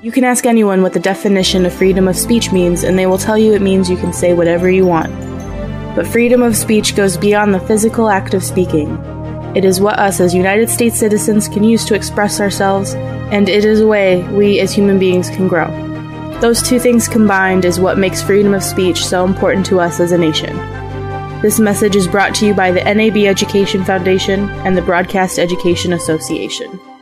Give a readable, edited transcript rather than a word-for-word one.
You can ask anyone what the definition of freedom of speech means, and they will tell you it means you can say whatever you want. But freedom of speech goes beyond the physical act of speaking. It is what us as United States citizens can use to express ourselves, and it is a way we as human beings can grow. Those two things combined is what makes freedom of speech so important to us as a nation. This message is brought to you by the NAB Education Foundation and the Broadcast Education Association.